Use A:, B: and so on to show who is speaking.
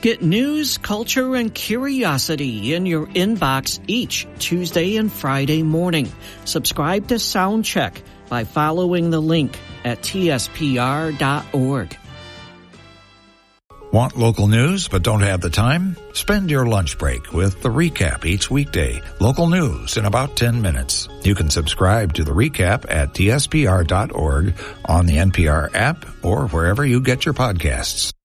A: Get news, culture, and curiosity in your inbox each Tuesday and Friday morning. Subscribe to Soundcheck by following the link at tspr.org.
B: Want local news but don't have the time? Spend your lunch break with The Recap each weekday. Local news in about 10 minutes. You can subscribe to The Recap at tspr.org, on the NPR app, or wherever you get your podcasts.